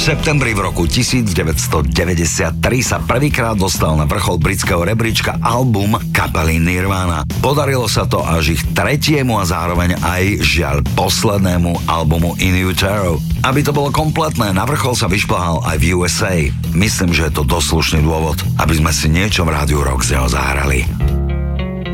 septembri v roku 1993 sa prvýkrát dostal na vrchol britského rebríčka album kapely Nirvana. Podarilo sa to až ich tretiemu a zároveň aj žiaľ poslednému albumu In Utero. Aby to bolo kompletné, na vrchol sa vyšplhal aj v USA. Myslím, že je to dosť slušný dôvod, aby sme si niečo v Rádiu Rock z neho zahrali.